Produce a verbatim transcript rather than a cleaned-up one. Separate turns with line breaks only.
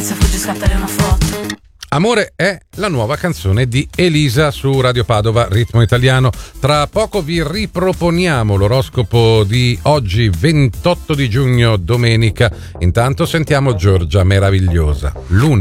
se fuggi scattare una foto.
Amore è la nuova canzone di Elisa su Radio Padova, Ritmo Italiano. Tra poco vi riproponiamo l'oroscopo di oggi, ventotto di giugno, domenica. Intanto sentiamo Giorgia Meravigliosa. Luna.